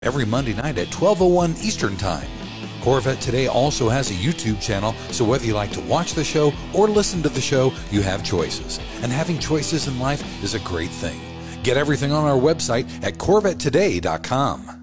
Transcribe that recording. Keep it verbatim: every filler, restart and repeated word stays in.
every Monday night at twelve oh one Eastern Time. Corvette Today also has a YouTube channel, so whether you like to watch the show or listen to the show, you have choices. And having choices in life is a great thing. Get everything on our website at corvette today dot com.